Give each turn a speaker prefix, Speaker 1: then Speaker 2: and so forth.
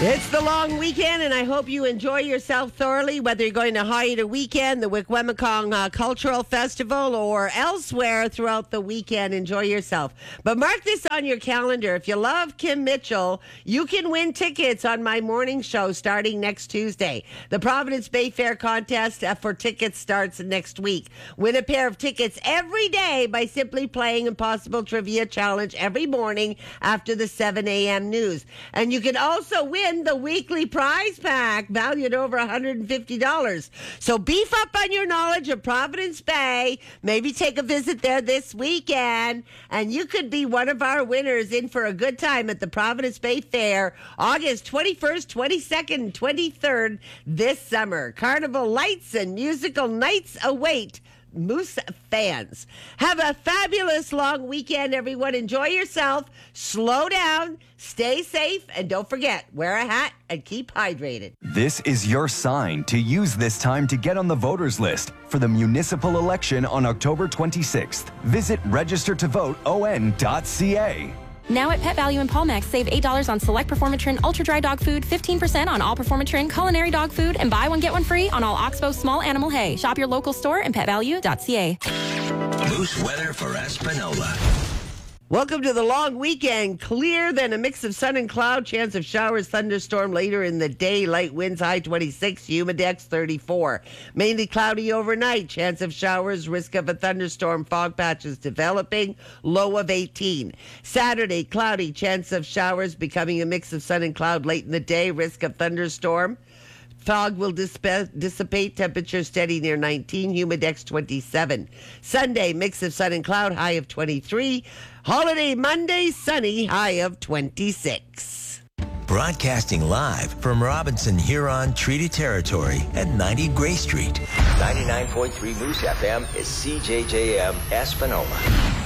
Speaker 1: It's the long weekend, and I hope you enjoy yourself thoroughly, whether you're going to Haida Weekend, the Wikwemikong Cultural Festival, or elsewhere throughout the weekend. Enjoy yourself. But mark this on your calendar. If you love Kim Mitchell, you can win tickets on my morning show starting next Tuesday. The Providence Bay Fair contest for tickets starts next week. Win a pair of tickets every day by simply playing Impossible Trivia Challenge every morning after the 7 a.m. news. And you can also win the weekly prize pack valued over $150. So beef up on your knowledge of Providence Bay. Maybe take a visit there this weekend, and you could be one of our winners in for a good time at the Providence Bay Fair, August 21st, 22nd, 23rd this summer. Carnival lights and musical nights await Moose fans. Have a fabulous long weekend, everyone. Enjoy yourself. Slow down. Stay safe. And don't forget, wear a hat and keep hydrated.
Speaker 2: This is your sign to use this time to get on the voters list for the municipal election on October 26th. Visit registertovoteon.ca.
Speaker 3: Now at Pet Value in Palmax, save $8 on select Performatrin Ultra Dry Dog Food, 15% on all Performatrin Culinary Dog Food, and buy one, get one free on all Oxbow Small Animal Hay. Shop your local store and petvalue.ca.
Speaker 4: Moose weather for Espanola.
Speaker 1: Welcome to the long weekend. Clear, then a mix of sun and cloud. Chance of showers, thunderstorm later in the day. Light winds, high 26, humidex 34. Mainly cloudy overnight. Chance of showers, risk of a thunderstorm, fog patches developing. Low of 18. Saturday, cloudy. Chance of showers becoming a mix of sun and cloud late in the day. Risk of thunderstorm. Fog will dissipate. Temperature steady near 19. Humidex 27. Sunday, mix of sun and cloud. High of 23. Holiday Monday, sunny. High of 26.
Speaker 4: Broadcasting live from Robinson Huron Treaty Territory at 90 Gray Street. 99.3 Moose FM is CJJM Espanola.